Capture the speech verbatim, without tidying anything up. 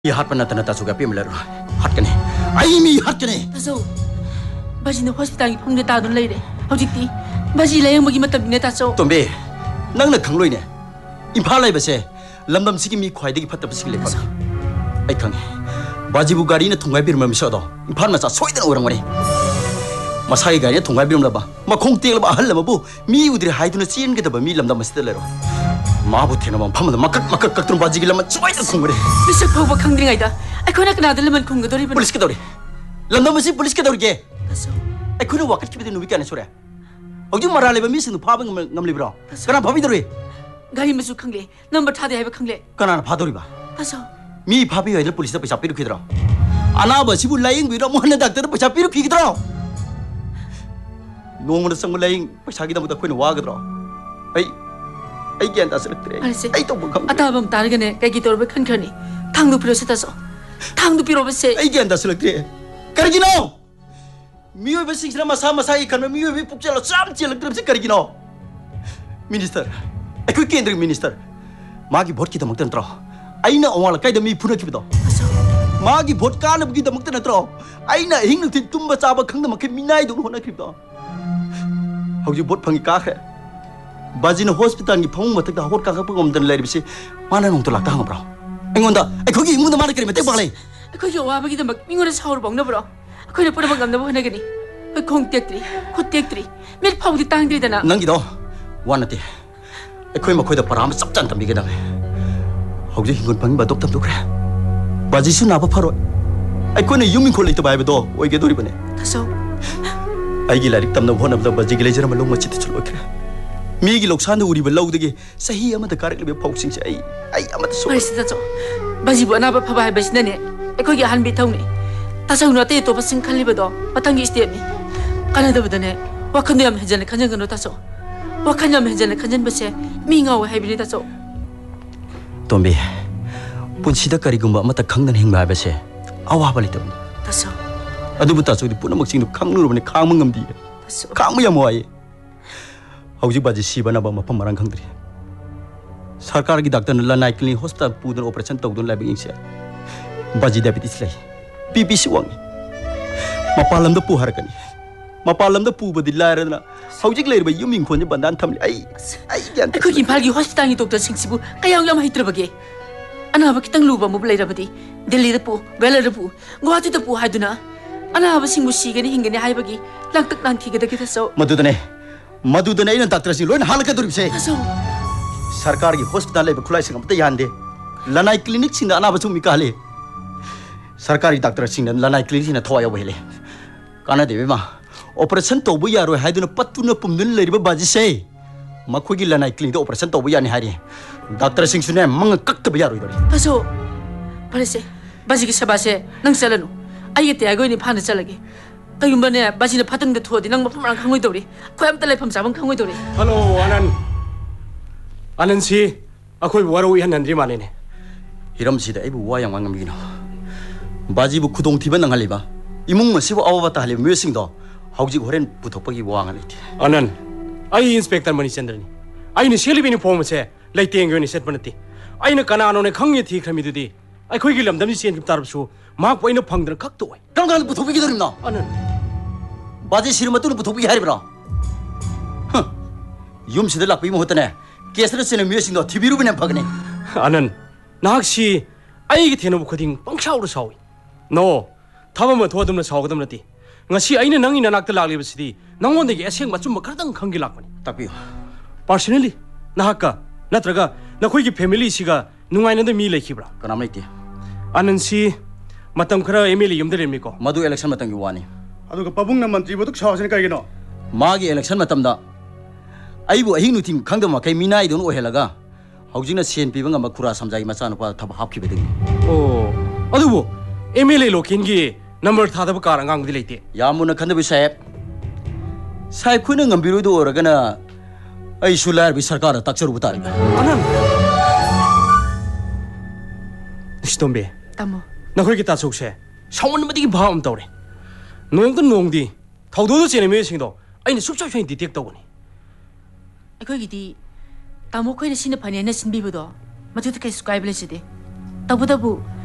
이 핫반 나타나 다수가 삐물레로 핫겠네. 아이미 핫겠네. 다소 바지는 호스피탈에 펑데 따돈 레이래. 허직디 바지 레영 먹이 맞답네 다소. 톰비 낭나 강로이네. 임팔 라이버세 람담 시기미 콰이데기 팟답 시길레 파. 아이 강해. 바지부 가리는 통과이 비름을 셔도 임팔 마사 소이든 오랑거니. 마사이 가리에 통과이 비름을 봐. 마 콩땡을 봐 할라마 부 미우들이 하이드는 찌는 게더 봐 미람담 마스들레로. 마부테나만 파면 막각 막각 각들 바지길라만 쪼이든 공거래. 비석 파우바 강드링아이다. 아이 코나 그나들려면 공거더리. police kedauri. lamdam si police kedauri ke. 다소. Ai khuna wakat kibide nubi kana sore. Hoji marale ba mi sing phaba ngamli bro. Kana phabi dorui. 가리 무수 강래 넘버 타대 해봐 강래. Kana phadori ba. 다소. Mi phabi hoidel police da paisa piru khidra. Ana ba sibu laing biro mohna doctor paisa piru khidra. Nongna sang laing paisa gi da muda khoina wagadra. Ai ai gyan da selektre. Ai to bukam. 아따밤 다르게네 깨기 돌be 큰커니. 탕도 필요세 다소. 탕도 필요베세. Ai gyan da selektre. Karigino. Miyo ba sing sama sama sai kan miyo bi pukjalo sam chelak trip se karigino. Minister. Ai ku kendra minister. Magi vote ki da maktan tro. Aina awal kai da mi phuna kibido. 다소. Magi vote ka na gi da maktan tro. Aina hing nu tin tumba chaba khang da mak minai du hona kibido. Hauji vote phangi ka khe. Bajina hospital gi phang matak da hot ka ka pagom dan lai bisi mana nong to lakta hang bro. Engonda ai khogi imunda mana kari mate baglai. 거기 와보기도 막 민원에 사오로 먹나 보러. 거기 뿌려 먹나 보 하나가니. 그 공택들이, 고택들이, 몇 파우디 땅들이잖아. Nangido wanate. Ai khoi ma khoi da param sap chan tam bi gedang. Hauji hingon pang ba dok tam dok re. Baji su na ba pharo. Ai khoi ne yumin khol ito ba ba do oi ge dori bane. 다소. Ai gi larik tam na bhona ba baji gi lejara ma long ma chit chul okre. Mi gi loksan da uri ba law dagi sahi ama da karak le phok sing se ai ai ama da so. 말스 다소. 바지 뭐나 봐 봐봐 해봐시네. 거기 한 비타우네. 다소 누나테 또 봤은 칼리버도 마탕기 스테미. 까나더보다네. 와칸데암 해전에 간전근로 다소. 와칸냠 해전에 간전버세 미가오 해비리 다소. Tombi punchida karigumba amata khangnan hingba base awa bali tabni. 다소. Adubu ta sodi puna maksing du khangnu robani khangma ngamdi. 다소. Khangma yam wai. Hauji baji sibana ba mapam marang khangdri. Sarkar gi doctor na lanai clinic hospital pudan operation tawdun lai bing se. Baji diabetes lai. B P C wang. Mapalam da pu harakani. Mapalam da pu badi lai rana. Hauji lai ba yuming khonje bandan thamli ai. Ai gyan. 거기 발기 호스피탈이 독터 싱시부 까야우야 마이 들어보게. 아나바 기땅 루바 뭐 블레이라버디. 델리르 pu, 벨레르 pu, 고아티드 pu 하두나. 아나바 싱부 시게니 힝게니 하이버기. 랑딱 랑티게다 기타서. Madudane. Madudane ina doctor si loin halaka durib se. 다소. सरकार की हॉस्पिटल ले खुलाई से हमते यान दे लनाई क्लिनिक सिंह अनाब चुम मिकाले सरकारी डॉक्टर सिंह लनाई क्लिनिक सिंह थवाया वहेले काना देबे मा ऑपरेशन तोबु यारो हाइदुन पत्तुन पुमनुन लेरिबा बाजी से मखोगी लनाई क्लिनिक ऑपरेशन तोबु यानि हारि डॉक्टर सिंह सुने मंग कक्तबा यारो इदोरी 다소. 바레세. 바지기 샤바세 낭살라누. 아이게 아이고니 파는 잘라게. 그윤번에 바지는 파등데 투어디 낭 마품랑 강고이도리. 고얌 딸레 펌 잡은 강고이도리. Hello, Anan. Anan si, ako'y warawi hanandri malene. Hiram सिदा एबु वायां वांगम गिनो बाजीबु खुदोंग थिबा नंगलिबा इमुंग मसिबु आवबा ताले म्युसिंग दो हौजि होरेन पुथोपगी वांगा लेति Anan, ai inspector mani chandrani. Ai ni seli bini form se leiteng yoni set banati. Ai na kanano ne khangye thi khrami dudi. Ai khoi gi lamdam ni sen gi tarbu mak poina phangdra khak to. कम कम पुथोपगी दरिमना Anan, बाजी सिरमतुन पुथोपगी हारिबरा ह युम सिदा लाकबि महतने केसर सेने म्युसिंग दो थिबिरु बिने भगने Anan, nakshi ai gi thenu khuding pangshau ru sawi. No, thama thoadum na sawadam nati. Ngasi ai na nangi nanak ta lagli basidi. Nangon de gi aseng machum khardang khangi lakmani. तापियो Personally, nahaka natraga nakhoi gi family siga nungaina da mi lekhibra. कनाम लेति Anan si matam khara M L A yumdare mi ko. मधु इलेक्शन मतंगी वानी अदुगा पबुंगना मंत्री बदुक सावसने काइगिनो मागी इलेक्शन मतमदा आइबु अहिंग नुतिम खंगदम कै मिनाइ दोन ओहेलगा हौजिना सेन पिबंग मा खुरा समजाई मचा नुपा थब हापखिबेदगी Oh, adubo M L A lokin gi number thada ba kar angang di leite. Yamuna खंदबि साहेब साहेब खुना ngambiro do oragana ai sular bi sarkar takcharu butar Anan. Stombe. 따모. 나khoi gi ta chokse. Sawon ma di bha am tawre. Nong da nong di. Thawdo do chene me singdo. Ai ni supcha chhain detect tawni. 거기디 따모 코이네 신의 반에는 신비부도 맞을 때 계속 가입을 했지. 더보다부